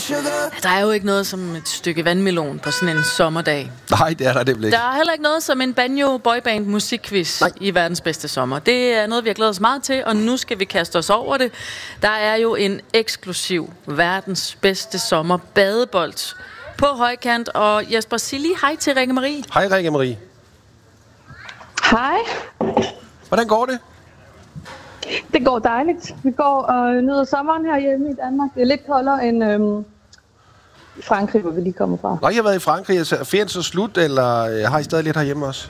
Der er jo ikke noget som et stykke vandmelon på sådan en sommerdag. Nej, det er der nemlig ikke. Der er heller ikke noget som en banjo boyband musikquiz i verdens bedste sommer. Det er noget, vi har glædet os meget til, og nu skal vi kaste os over det. Der er jo en eksklusiv verdens bedste sommer badebold på højkant. Og Jesper, sig lige hej til Rikke Marie. Hej Rikke Marie. Hej. Hvordan går det? Det går dejligt. Vi går og nyder sommeren herhjemme i Danmark. Det er lidt koldere end i Frankrig, hvor vi lige kommer fra. Nå, I har været i Frankrig. Er ferien så slut, eller har I stadig lidt herhjemme også?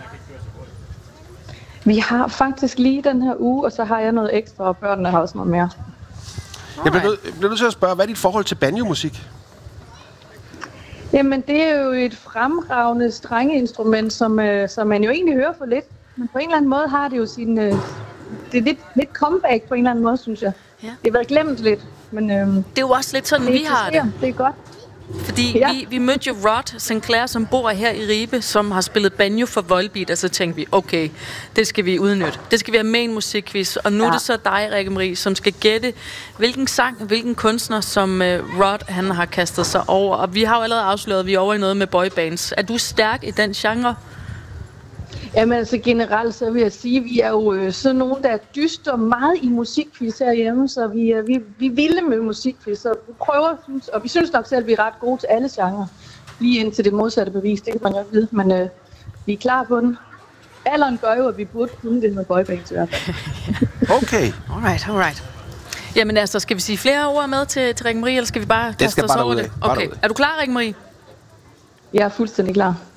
Vi har faktisk lige den her uge, og så har jeg noget ekstra, og børnene har også noget mere. Jeg bliver nødt til at spørge, hvad er dit forhold til banjo-musik? Jamen, det er jo et fremragende strengeinstrument, som man jo egentlig hører for lidt. Men på en eller anden måde har det jo sin... det er lidt comeback på en eller anden måde, synes jeg. Ja. Det har været glemt lidt, men... det er jo også lidt sådan, vi har det. Det er godt. Fordi vi mødte jo Rod Sinclair, som bor her i Ribe, som har spillet banjo for Volbeat, og så tænkte vi, okay, det skal vi udnytte. Det skal vi have med i en musikquiz. Og nu er det så dig, Rikke Marie, som skal gætte, hvilken sang, hvilken kunstner, som Rod han har kastet sig over. Og vi har jo allerede afsløret, at vi er over i noget med boybands. Er du stærk i den genre? Jamen altså generelt, så vil jeg sige, at vi er jo sådan nogen, der dyster meget i musikquiz herhjemme, så vi er vilde med musikquiz, så vi prøver, og vi synes nok selv, at vi er ret gode til alle genrer. Lige indtil det modsatte bevis, det kan man jo vide, men vi er klar på den. Alderen gør jo, at vi burde kunne det med boybands i hvert fald. Okay. Alright. Jamen altså, skal vi sige flere ord med til Rikke Marie, eller skal vi bare kaste os over det? Okay. Er du klar, Rikke Marie? Jeg er fuldstændig klar.